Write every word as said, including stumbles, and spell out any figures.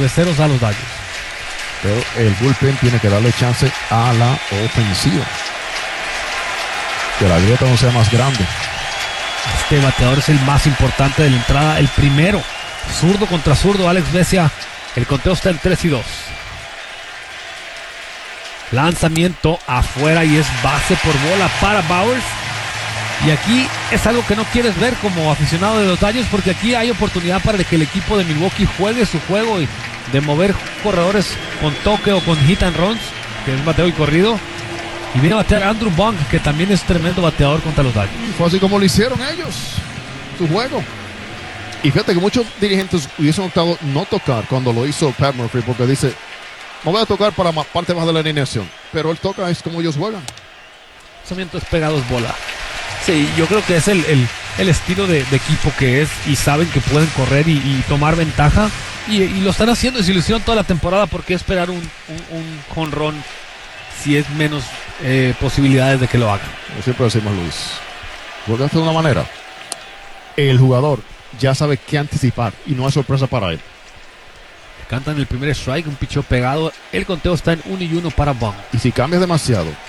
cerveceros a los Dodgers. Pero el bullpen tiene que darle chance a la ofensiva. Que la grieta no sea más grande. Este bateador es el más importante de la entrada, el primero. Zurdo contra zurdo, Alex Vesia. El conteo está en tres y dos. Lanzamiento afuera y es base por bola para Bauers. Y aquí es algo que no quieres ver como aficionado de los Dodgers, porque aquí hay oportunidad para que el equipo de Milwaukee juegue su juego y de mover corredores con toque o con hit and runs, que es bateo y corrido. Y viene a batear Andrew Bong, que también es tremendo bateador contra los Dodgers. Fue así como lo hicieron ellos, su juego. Y fíjate que muchos dirigentes hubiesen optado no tocar cuando lo hizo Pat Murphy, porque dice, no voy a tocar para más, parte más de la alineación. Pero él toca, es como ellos juegan. Lanzamiento es pegado, es bola. Sí, yo creo que es el, el, el estilo de, de equipo que es, y saben que pueden correr y, y tomar ventaja, y, y lo están haciendo, y se lo hicieron toda la temporada. ¿Por qué esperar un, un, un jonrón si es menos eh, posibilidades de que lo hagan? Como siempre decimos, Luis, porque de una manera el jugador ya sabe qué anticipar y no hay sorpresa para él. Le cantan el primer strike, un picheo pegado, el conteo está en uno y uno para Bong. Y si cambias demasiado,